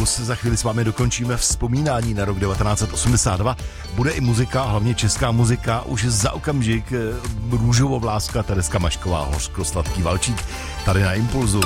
Impuls. Za chvíli s vámi dokončíme vzpomínání na rok 1982. Bude i muzika, hlavně česká muzika. Už za okamžik růžovovláska Tereska Mašková, hořkosladký valčík tady na Impulzu.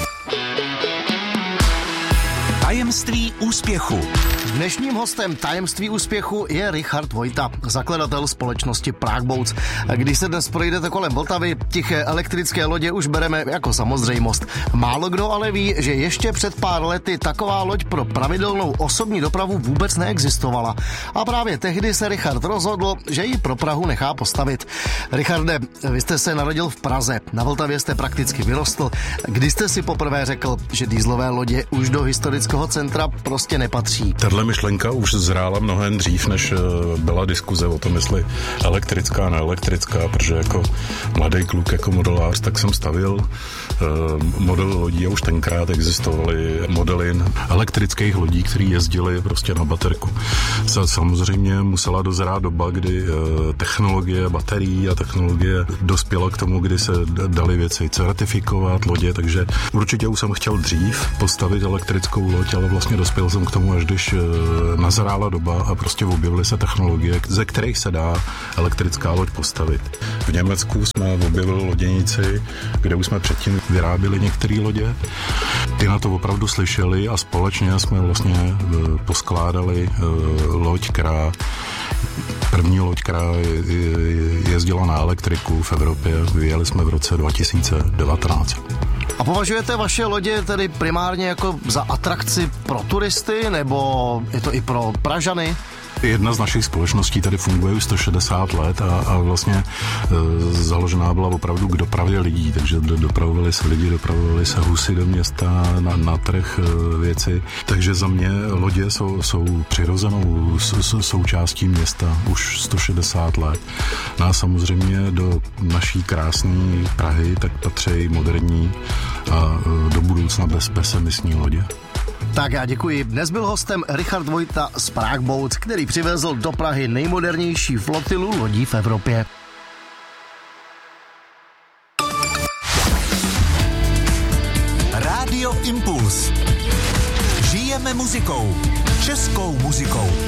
Tajemství úspěchu. Dnešním hostem tajemství úspěchu je Richard Vojta, zakladatel společnosti Prague Boats. Když se dnes projdete kolem Vltavy, tiché elektrické lodě už bereme jako samozřejmost. Málo kdo ale ví, že ještě před pár lety taková loď pro pravidelnou osobní dopravu vůbec neexistovala. A právě tehdy se Richard rozhodl, že ji pro Prahu nechá postavit. Richarde, vy jste se narodil v Praze, na Vltavě jste prakticky vyrostl. Kdy jste si poprvé řekl, že dieselové lodě už do historického centra prostě nepatří? Tahle myšlenka už zrála mnohem dřív, než byla diskuze o tom, jestli elektrická, neelektrická, protože jako mladý kluk, jako modelář, tak jsem stavil model lodí a už tenkrát existovaly modely elektrických lodí, které jezdily prostě na baterku. Samozřejmě musela dozrát doba, kdy technologie baterií a technologie dospěla k tomu, kdy se daly věci certifikovat, lodě, takže určitě už jsem chtěl dřív postavit elektrickou loď, ale vlastně dospěl jsem k tomu, až když nazrála doba a prostě objevily se technologie, ze kterých se dá elektrická loď postavit. V Německu jsme objevili loděnici, kde už jsme předtím vyráběli některé lodě. Ty na to opravdu slyšeli a společně jsme vlastně poskládali první loď, která jezdila na elektriku v Evropě. Vyjeli jsme v roce 2019. A považujete vaše lodě tedy primárně jako za atrakci pro turisty, nebo je to i pro Pražany? Jedna z našich společností tady funguje už 160 let a vlastně založená byla opravdu k dopravě lidí, takže dopravovali se lidi, dopravovali se husy do města, na trh věci. Takže za mě lodě jsou přirozenou součástí města už 160 let. No a samozřejmě do naší krásné Prahy tak patří moderní a do budoucna bezemisní lodě. Tak já děkuji. Dnes byl hostem Richard Vojta z Prague Boats, který přivezl do Prahy nejmodernější flotilu lodí v Evropě. Rádio Impuls. Žijeme muzikou. Českou muzikou.